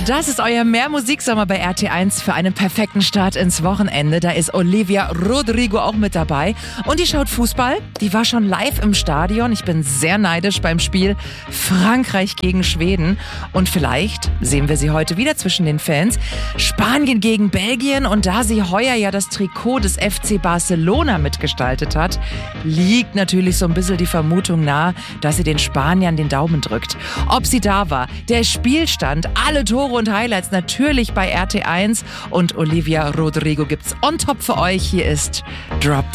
Das ist euer Mehr-Musik-Sommer bei RT1 für einen perfekten Start ins Wochenende. Da ist Olivia Rodrigo auch mit dabei. Und die schaut Fußball. Die war schon live im Stadion. Ich bin sehr neidisch beim Spiel Frankreich gegen Schweden. Und vielleicht sehen wir sie heute wieder zwischen den Fans. Spanien gegen Belgien. Und da sie heuer ja das Trikot des FC Barcelona mitgestaltet hat, liegt natürlich so ein bisschen die Vermutung nahe, dass sie den Spaniern den Daumen drückt. Ob sie da war, der Spielstand, alle Tore und Highlights natürlich bei RT1 und Olivia Rodrigo gibt's on top für euch. Hier ist Drop